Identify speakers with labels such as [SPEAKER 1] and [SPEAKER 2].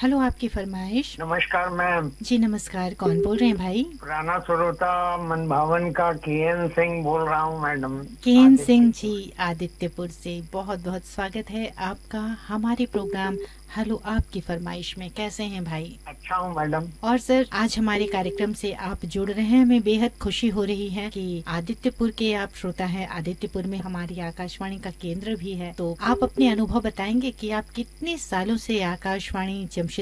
[SPEAKER 1] Hello, आपकी फरमाइश।
[SPEAKER 2] नमस्कार मैम।
[SPEAKER 1] जी नमस्कार, कौन बोल रहे हैं भाई?
[SPEAKER 2] पुराना श्रोता मन भावन का केएन सिंह बोल रहा हूँ मैडम।
[SPEAKER 1] केन सिंह जी,
[SPEAKER 2] आदित्यपुर।
[SPEAKER 1] आदित्यपुर से बहुत बहुत स्वागत है आपका हमारे प्रोग्राम हेलो आपकी फरमाइश में। कैसे हैं भाई?
[SPEAKER 2] अच्छा हूँ मैडम।
[SPEAKER 1] और सर, आज हमारे कार्यक्रम से आप जुड़ रहे हैं, हमें बेहद खुशी हो रही है कि आदित्यपुर के आप श्रोता हैं। आदित्यपुर में हमारी आकाशवाणी का केंद्र भी है, तो आप अपने अनुभव बताएंगे कि आप कितने सालों से आकाशवाणी जमशेदपुर